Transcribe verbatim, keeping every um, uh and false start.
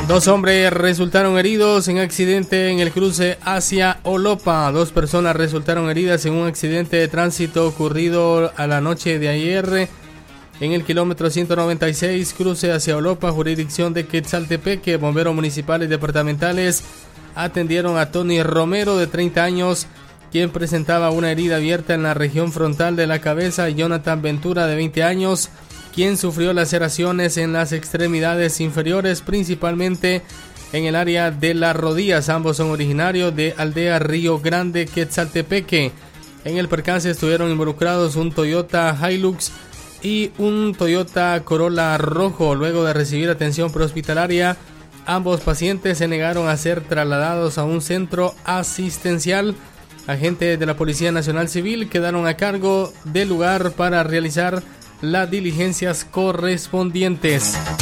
Dos hombres resultaron heridos en accidente en el cruce hacia Olopa. Dos personas resultaron heridas en un accidente de tránsito ocurrido a la noche de ayer en el kilómetro ciento noventa y seis, cruce hacia Olopa, jurisdicción de Quetzaltepeque. Bomberos municipales departamentales atendieron a Tony Romero, de treinta años, quien presentaba una herida abierta en la región frontal de la cabeza, y Jonathan Ventura, de veinte años, quien sufrió laceraciones en las extremidades inferiores, principalmente en el área de las rodillas. Ambos son originarios de Aldea Río Grande, Quetzaltepeque. En el percance estuvieron involucrados un Toyota Hilux y un Toyota Corolla rojo. Luego de recibir atención prehospitalaria, ambos pacientes se negaron a ser trasladados a un centro asistencial. Agentes de la Policía Nacional Civil quedaron a cargo del lugar para realizar las diligencias correspondientes.